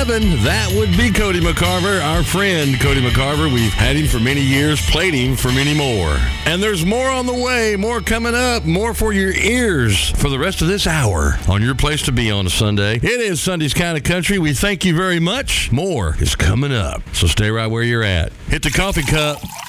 heaven, that would be Cody McCarver, our friend Cody McCarver. We've had him for many years, played him for many more. And there's more on the way, more coming up, more for your ears for the rest of this hour on your place to be on a Sunday. It is Sunday's Kind of Country. We thank you very much. More is coming up, so stay right where you're at. Hit the coffee cup.